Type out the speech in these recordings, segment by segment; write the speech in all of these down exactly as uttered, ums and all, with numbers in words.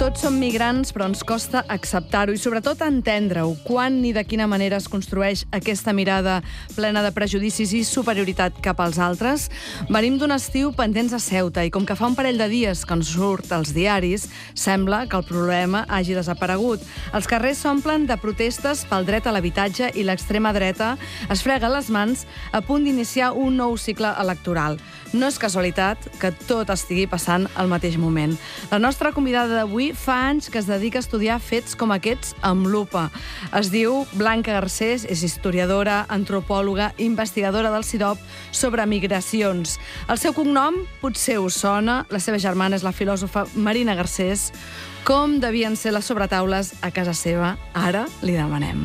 Tots som migrants, però ens costa acceptar-ho i sobretot entendre-ho. Quan i de quina manera es construeix aquesta mirada plena de prejudicis i superioritat cap als altres? Venim d'un estiu pendents a Ceuta i com que fa un parell de dies que ens surt als diaris, sembla que el problema hagi desaparegut. Els carrers s'omplen de protestes pel dret a l'habitatge i l'extrema dreta es frega les mans a punt d'iniciar un nou cicle electoral. No és casualitat que tot estigui passant al mateix moment. La nostra convidada d'avui fa anys que es dedica a estudiar fets com aquests amb lupa. Es diu Blanca Garcés, és historiadora, antropòloga, investigadora del CIDOB sobre migracions. El seu cognom potser us sona, la seva germana és la filòsofa Marina Garcés. Com devien ser les sobretaules a casa seva? Ara li demanem.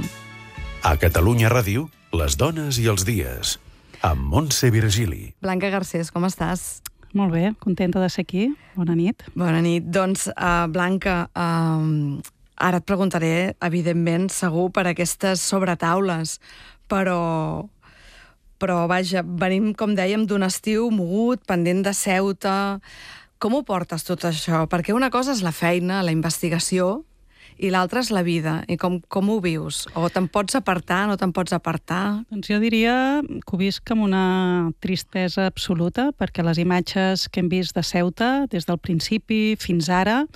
A Catalunya Ràdio, les dones i els dies, amb Montse Virgili. Blanca Garcés, com estàs? Molt bé, contenta de ser aquí. Bona nit. Bona nit. Doncs, uh, Blanca, uh, ara et preguntaré, evidentment, segur, per aquestes sobretaules, però, però vaja, venim, com dèiem, d'un estiu mogut, pendent de Ceuta. Com ho portes tot això? Perquè una cosa és la feina, la investigació, i l'altra és la vida. I com, com ho vius? O te'n pots apartar, no te'n pots apartar? Doncs jo diria que ho visc amb una tristesa absoluta, perquè les imatges que hem vist de Ceuta, des del principi fins ara,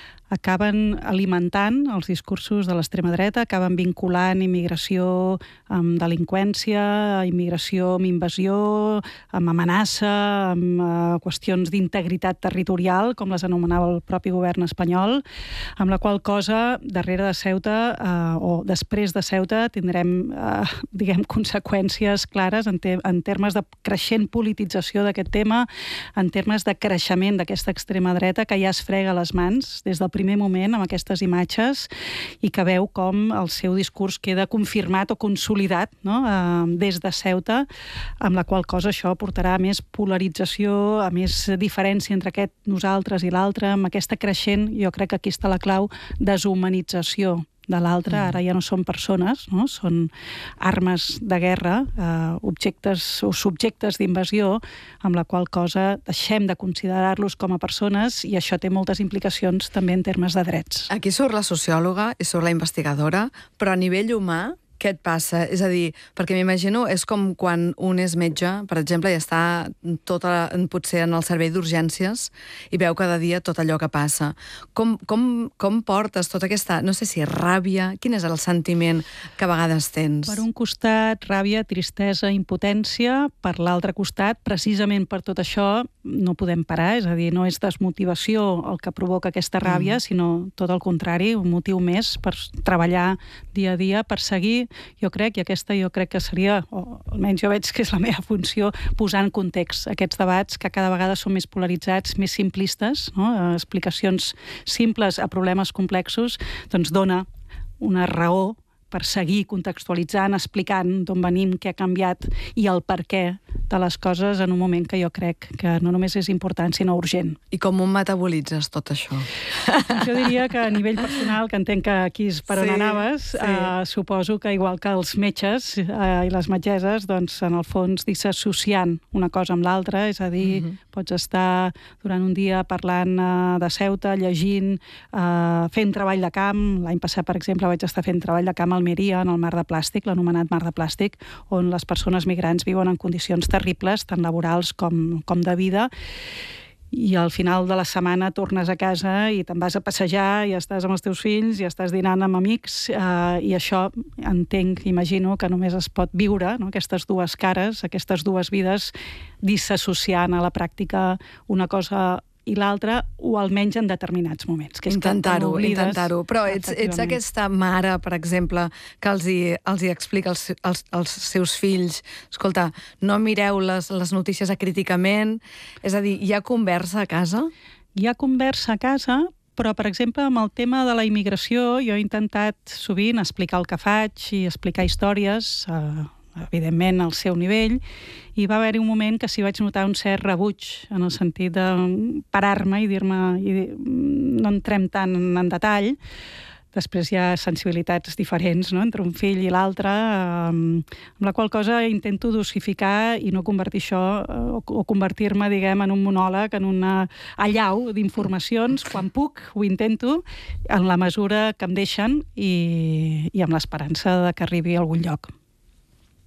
acaben alimentant els discursos de l'extrema dreta, acaben vinculant immigració amb delinqüència, immigració amb invasió, amb amenaça, amb uh, qüestions d'integritat territorial, com les anomenava el propi govern espanyol, amb la qual cosa, darrere de Ceuta, uh, o després de Ceuta, tindrem, uh, diguem, conseqüències clares en, te en termes de creixent politització d'aquest tema, en termes de creixement d'aquesta extrema dreta que ja es frega les mans des del primer moment amb aquestes imatges i que veu com el seu discurs queda confirmat o consolidat, no? eh, des de Ceuta, amb la qual cosa això portarà a més polarització, a més diferència entre aquest nosaltres i l'altre, amb aquesta creixent, jo crec que aquí està la clau, deshumanització de l'altre. Ara ja no són persones, no? Són armes de guerra, eh, objectes o subjectes d'invasió, amb la qual cosa deixem de considerar-los com a persones i això té moltes implicacions també en termes de drets. Aquí surt la sociòloga i surt la investigadora, però a nivell humà, què et passa? És a dir, perquè m'imagino, és com quan un és metge, per exemple, i està tota, potser en el servei d'urgències i veu cada dia tot allò que passa. Com, com, com portes tota aquesta, no sé si ràbia, quin és el sentiment que a vegades tens? Per un costat, ràbia, tristesa, impotència. Per l'altre costat, precisament per tot això, no podem parar, és a dir, no és desmotivació el que provoca aquesta ràbia, mm. sinó tot el contrari, un motiu més per treballar dia a dia, per seguir. Jo crec, i aquesta jo crec que seria, o almenys jo veig que és la meva funció, posar en context aquests debats que cada vegada són més polaritzats, més simplistes, no? Explicacions simples a problemes complexos, doncs dona una raó per seguir contextualitzant, explicant d'on venim, què ha canviat i el per què de les coses en un moment que jo crec que no només és important, sinó urgent. I com ho metabolitzes, tot això? Jo diria que a nivell personal, que entenc que aquí és per on sí, anaves, sí. eh, suposo que igual que els metges eh, i les metgesses, doncs en el fons disassociant una cosa amb l'altra, és a dir, uh-huh. pots estar durant un dia parlant eh, de Ceuta, llegint, eh, fent treball de camp. L'any passat, per exemple, vaig estar fent treball de camp al Almeria, en el mar de plàstic, l'anomenat mar de plàstic, on les persones migrants viuen en condicions terribles, tant laborals com, com de vida, i al final de la setmana tornes a casa i te'n vas a passejar i estàs amb els teus fills i estàs dinant amb amics, eh, i això entenc, imagino, que només es pot viure, no? Aquestes dues cares, aquestes dues vides, disassociant a la pràctica una cosa i l'altra, o almenys en determinats moments. Intentar-ho, intentar-ho. Però ets, ets aquesta mare, per exemple, que els hi, els hi explica als, als, als seus fills, escolta, no mireu les, les notícies acríticament, és a dir, hi ha conversa a casa? Hi ha conversa a casa, però, per exemple, amb el tema de la immigració, jo he intentat sovint explicar el que faig i explicar històries, eh, evidentment al seu nivell, i va haver-hi un moment que s'hi vaig notar un cert rebuig, en el sentit de parar-me i dir-me, no entrem tant en detall, Després hi ha sensibilitats diferents, no?, entre un fill i l'altre, eh, amb la qual cosa intento dosificar i no convertir això, eh, o, o convertir-me, diguem, en un monòleg, en una allau d'informacions. Quan puc, ho intento, en la mesura que em deixen i, i amb l'esperança de que arribi a algun lloc.